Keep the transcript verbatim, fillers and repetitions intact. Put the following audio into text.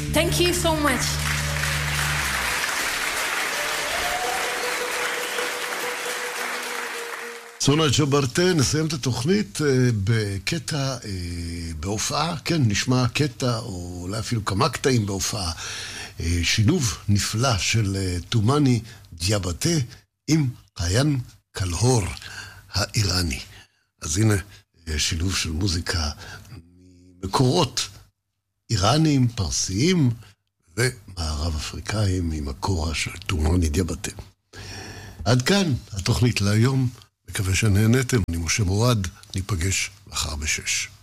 Thank you so much. סונה ג'ברטה, נסיים את התוכנית בקטע, בהופעה, כן, נשמע קטע, או אולי אפילו כמה קטעים בהופעה, שילוב נפלא של תומני ג'ברטה עם קיאן קלהור האיראני. אז הנה שילוב של מוזיקה ממקורות איראנים, פרסיים ומערב אפריקאים ממקורה של תומני ג'ברטה. עד כאן התוכנית להיום. מקווה שנהנתם, אני משה מורד, ניפגש מחר בשש.